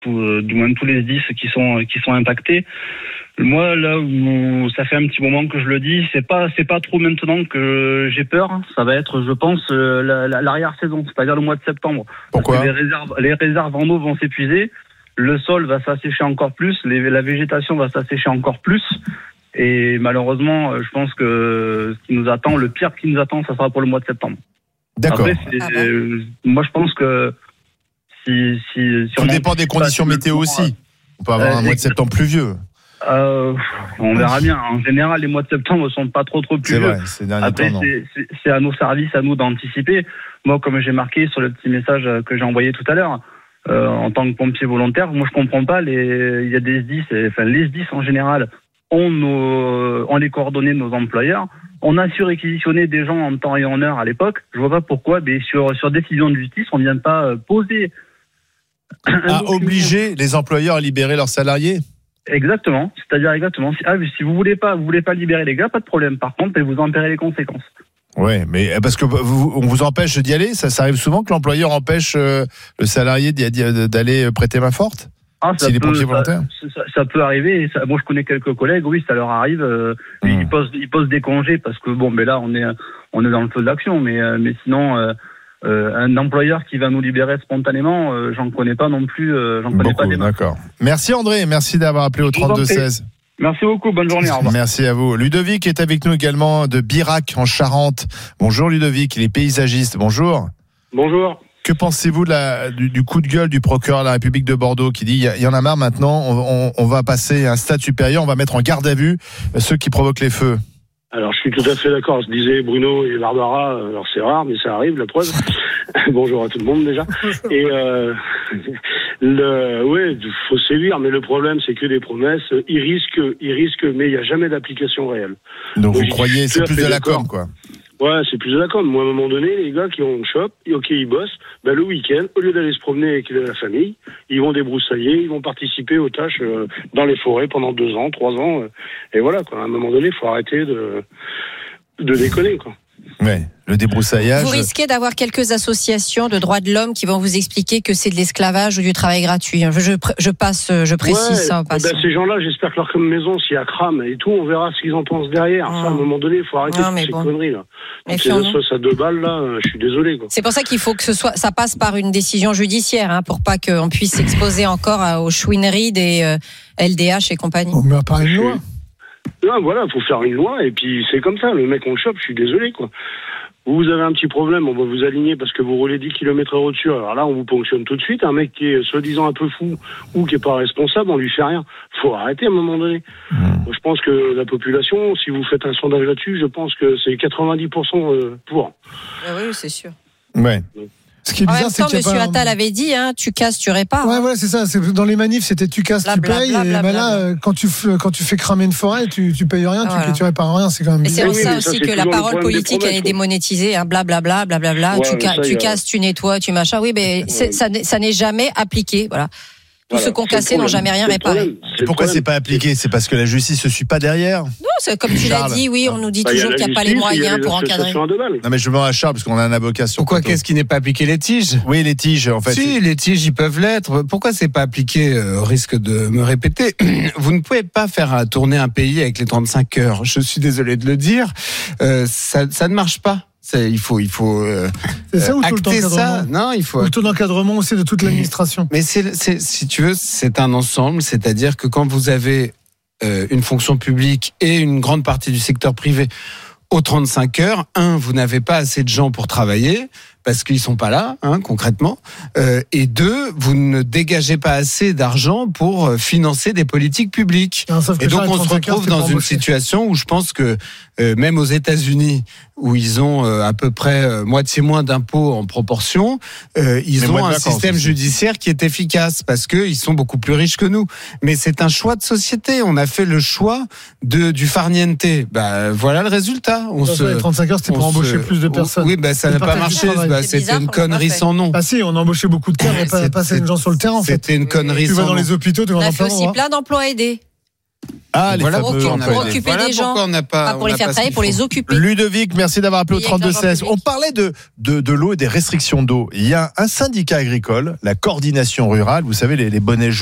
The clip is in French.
du moins tous les 10 qui sont impactés. Moi, là où ça fait un petit moment que je le dis, c'est pas trop maintenant que j'ai peur. Ça va être, je pense, l'arrière-saison, c'est-à-dire le mois de septembre. Pourquoi ? Les réserves en eau vont s'épuiser, le sol va s'assécher encore plus, la végétation va s'assécher encore plus. Et malheureusement, je pense que ce qui nous attend, le pire qui nous attend, ça sera pour le mois de septembre. D'accord. Après, moi, je pense que si tout dépend des conditions météo aussi. On peut avoir un mois de septembre pluvieux. On verra bien. En général, les mois de septembre ne sont pas trop pluvieux. C'est vrai, ces derniers temps, non. C'est à nos services, à nous d'anticiper. Moi, comme j'ai marqué sur le petit message que j'ai envoyé tout à l'heure, en tant que pompier volontaire, moi, je comprends pas. Il y a des SDIS, les SDIS en général ont les coordonnées de nos employeurs. On a su réquisitionner des gens en temps et en heure à l'époque. Je vois pas pourquoi, mais sur décision de justice, on vient pas poser. À obliger les employeurs à libérer leurs salariés. Exactement, c'est-à-dire exactement. Si vous voulez pas libérer les gars, pas de problème. Par contre, vous en paierez les conséquences. Ouais, mais parce que on vous empêche d'y aller, ça arrive souvent que l'employeur empêche le salarié d'aller prêter main forte. Si les pompiers volontaires. Ça peut arriver. Moi, je connais quelques collègues. Oui, ça leur arrive. Ils posent des congés parce que mais là, on est dans le feu de l'action. Mais sinon. Un employeur qui va nous libérer spontanément, j'en connais pas non plus. Connais pas des masses. D'accord. Merci André, merci d'avoir appelé au 32-16. Merci beaucoup, bonne journée, au revoir. Merci à vous. Ludovic est avec nous également de Birac en Charente. Bonjour Ludovic, il est paysagiste. Bonjour. Bonjour. Que pensez-vous du coup de gueule du procureur de la République de Bordeaux qui dit il y en a marre maintenant, on va passer à un stade supérieur, on va mettre en garde à vue ceux qui provoquent les feux? Alors, je suis tout à fait d'accord. Je disais Bruno et Barbara, alors c'est rare, mais ça arrive, la preuve. Bonjour à tout le monde, déjà. Et, faut sévir, mais le problème, c'est que les promesses, ils risquent, mais il n'y a jamais d'application réelle. Donc, vous croyez, c'est plus de la com', quoi. Ouais, c'est plus de la com'. Moi, à un moment donné, les gars qui ont un shop, ils bossent, le week-end, au lieu d'aller se promener avec la famille, ils vont débroussailler, ils vont participer aux tâches dans les forêts pendant 2 ans, 3 ans. Et voilà, quoi. À un moment donné, il faut arrêter de déconner, quoi. Ouais, le débroussaillage. Vous risquez d'avoir quelques associations de droits de l'homme qui vont vous expliquer que c'est de l'esclavage ou du travail gratuit. Je précise ça en passant. Ces gens-là, j'espère que leur maison, s'il y a crame et tout, on verra ce qu'ils en pensent derrière. Ça, à un moment donné, il faut arrêter ces conneries, là. Ces assos à 2 balles, là, je suis désolé, quoi. C'est pour ça qu'il faut que ça passe par une décision judiciaire, pour pas qu'on puisse s'exposer encore aux chouineries des LDH et compagnie. On met pas une loi. Non, voilà, il faut faire une loi, et puis c'est comme ça, le mec on le chope, je suis désolé, quoi. Vous avez un petit problème, on va vous aligner parce que vous roulez 10 km/h au-dessus, alors là on vous ponctionne tout de suite. Un mec qui est soi-disant un peu fou ou qui est pas responsable, on lui fait rien. Faut arrêter à un moment donné. Je pense que la population, si vous faites un sondage là-dessus, je pense que c'est 90% pour. Oui, c'est sûr. Ouais. Ce qui est bizarre, c'est que M. Attal avait dit, tu casses, tu répares. Ouais, c'est ça. Dans les manifs, c'était tu casses, tu payes. Et là, quand tu fais cramer une forêt, tu payes rien, tu répares rien. C'est quand même. Et c'est pour ça aussi que la parole politique, elle est démonétisée. Blablabla. Tu casses, tu nettoies, tu machin. Oui, mais ça n'est jamais appliqué. Voilà. Tous ceux qui ont cassé n'ont jamais rien réparé. Et pourquoi c'est pas appliqué ? C'est parce que la justice ne suit pas derrière ? Non, c'est comme tu l'as dit, oui, on nous dit toujours qu'il n'y a pas les moyens pour encadrer. Non, mais je me demande à Charles, parce qu'on a un avocat sur. Pourquoi qu'est-ce qui n'est pas appliqué, les tiges ? Oui, les tiges, en fait. Si, les tiges, ils peuvent l'être. Pourquoi c'est pas appliqué ? Au risque de me répéter, vous ne pouvez pas faire tourner un pays avec les 35 heures. Je suis désolé de le dire. Ça ne marche pas. Il faut c'est ça ou acter ça. Non, il faut le taux d'encadrement aussi de toute l'administration. Mais si tu veux, c'est un ensemble. C'est-à-dire que quand vous avez une fonction publique et une grande partie du secteur privé aux 35 heures, vous n'avez pas assez de gens pour travailler parce qu'ils sont pas là, concrètement. Et 2, vous ne dégagez pas assez d'argent pour financer des politiques publiques. Et donc on se retrouve dans une situation où je pense que même aux États-Unis, où ils ont à peu près moitié moins d'impôts en proportion, ils ont un système judiciaire qui est efficace parce qu'ils sont beaucoup plus riches que nous. Mais c'est un choix de société. On a fait le choix du farniente. Voilà le résultat. Les 35 heures, c'était pour embaucher plus de personnes. Oui, ça n'a pas marché. C'était une connerie sans nom. Ah si, on a embauché beaucoup de terres, mais pas assez de gens sur le terrain, en fait. C'était une connerie sans nom. Tu vas dans les hôpitaux, tu vas dans plein d'endroits. On a fait aussi plein d'emplois aidés. Ah, les voilà fameux pourquoi on a pour pas- occuper voilà des gens. pourquoi on n'a pas, Pas pour les faire travailler, pour les occuper. Ludovic, merci d'avoir appelé au Payer avec l'argent 32-16. public. On parlait de l'eau et des restrictions d'eau. Il y a un syndicat agricole, la coordination rurale, vous savez, les bonnets